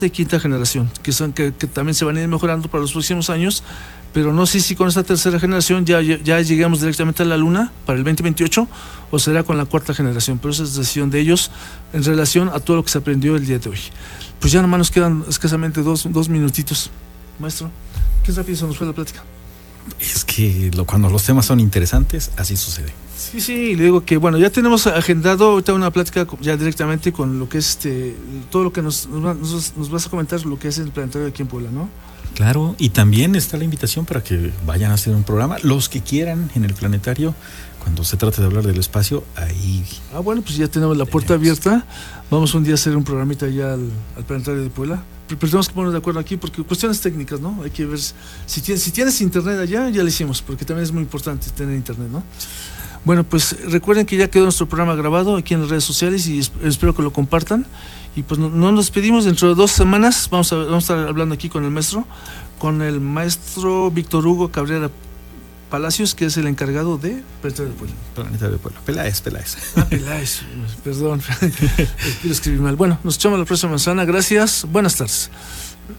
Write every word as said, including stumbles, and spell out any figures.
de quinta generación, que son que, que también se van a ir mejorando para los próximos años, pero no sé si con esta tercera generación ya, ya, ya llegamos directamente a la Luna para el veinte veintiocho o será con la cuarta generación, pero esa es decisión de ellos en relación a todo lo que se aprendió el día de hoy. Pues ya nomás nos quedan escasamente dos, dos minutitos. Maestro, qué rápido se nos fue la plática. Es que lo, cuando los temas son interesantes, así sucede. Sí, sí, le digo que bueno, ya tenemos agendado ahorita una plática ya directamente con lo que es este, todo lo que nos, nos, nos vas a comentar, lo que es el planetario aquí en Puebla, ¿no? Claro, y también está la invitación para que vayan a hacer un programa, los que quieran en el planetario, cuando se trate de hablar del espacio, ahí... Ah, bueno, pues ya tenemos la puerta tenemos. abierta, vamos un día a hacer un programita allá al, al planetario de Puebla, pero tenemos que ponernos de acuerdo aquí porque cuestiones técnicas, ¿no? Hay que ver si tienes, si tienes internet allá, ya lo hicimos, porque también es muy importante tener internet, ¿no? Bueno, pues recuerden que ya quedó nuestro programa grabado aquí en las redes sociales y espero que lo compartan. Y pues no, no nos despedimos, dentro de dos semanas vamos a, vamos a estar hablando aquí con el maestro, con el maestro Víctor Hugo Cabrera Palacios, que es el encargado de Planetario de Puebla. Planetario de Puebla, Peláez, Peláez. Ah, Peláez, perdón, lo escribí mal. Bueno, nos echamos la próxima semana, gracias, buenas tardes.